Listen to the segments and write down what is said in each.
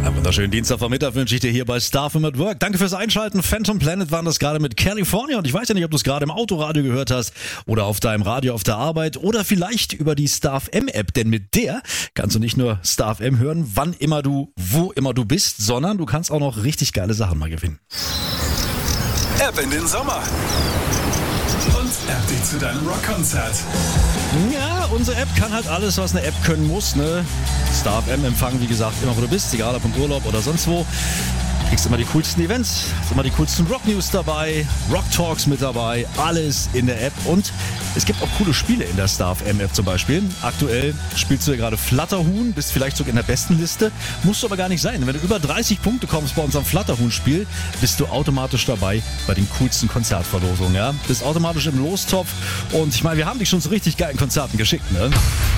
Einen wunderschönen Dienstagvormittag wünsche ich dir hier bei Star FM at Work. Danke fürs Einschalten. Phantom Planet waren das gerade mit California. Und ich weiß ja nicht, ob du es gerade im Autoradio gehört hast oder auf deinem Radio auf der Arbeit oder vielleicht über die Star FM App. Denn mit der kannst du nicht nur Star FM hören, wann immer du, wo immer du bist, sondern du kannst auch noch richtig geile Sachen mal gewinnen. App in den Sommer. Und App dich zu deinem Rockkonzert. Ja, unsere App kann halt alles, was eine App können muss, ne? Star FM empfangen, wie gesagt, immer wo du bist, egal ob im Urlaub oder sonst wo. Du kriegst immer die coolsten Events, ist immer die coolsten Rock-News dabei, Rock-Talks mit dabei, alles in der App. Und es gibt auch coole Spiele in der Star FM App zum Beispiel. Aktuell spielst du ja gerade Flatterhuhn, bist vielleicht sogar in der besten Liste. Musst du aber gar nicht sein. Wenn du über 30 Punkte kommst bei unserem Flatterhuhn-Spiel, bist du automatisch dabei bei den coolsten Konzertverlosungen. Ja? Bist automatisch im Lostopf. Und ich meine, wir haben dich schon zu richtig geilen Konzerten geschickt, ne?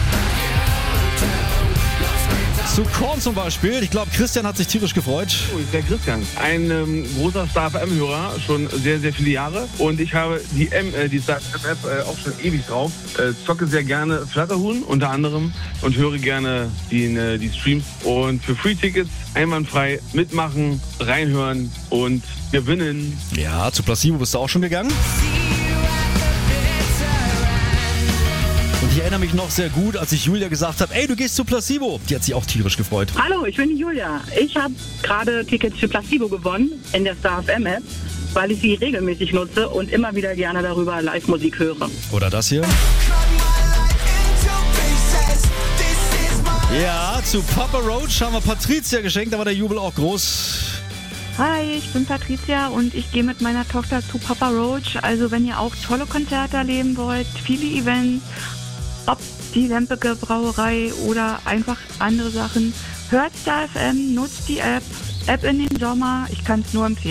Zu Korn zum Beispiel. Ich glaube, Christian hat sich tierisch gefreut. Oh, ich bin der Christian. Ein großer Star FM-Hörer, schon sehr, sehr viele Jahre. Und ich habe die Star FM-App auch schon ewig drauf. Zocke sehr gerne Flatterhuhn unter anderem und höre gerne die Streams. Und für Free-Tickets einwandfrei mitmachen, reinhören und gewinnen. Ja, zu Placebo bist du auch schon gegangen. Und ich erinnere mich noch sehr gut, als ich Julia gesagt habe, ey, du gehst zu Placebo. Die hat sich auch tierisch gefreut. Hallo, ich bin die Julia. Ich habe gerade Tickets für Placebo gewonnen in der Star FM App, weil ich sie regelmäßig nutze und immer wieder gerne darüber Live-Musik höre. Oder das hier. Ja, zu Papa Roach haben wir Patricia geschenkt, da war der Jubel auch groß. Hi, ich bin Patricia und ich gehe mit meiner Tochter zu Papa Roach. Also wenn ihr auch tolle Konzerte erleben wollt, viele Events, ob die Lempeke Brauerei oder einfach andere Sachen, hört Star FM, nutzt die App in den Sommer. Ich kann es nur empfehlen.